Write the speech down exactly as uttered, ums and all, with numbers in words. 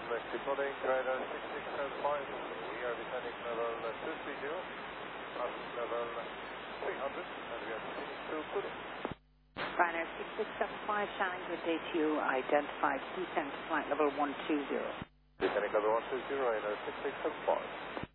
decoding radar six six seven five. We are descending level two three zero, up level three hundred, and we are proceeding to Kudu. Ryanair six six seven five, Shannon, good day to you. Identified descent flight level one two zero. Descending level one two zero, radar six six seven five.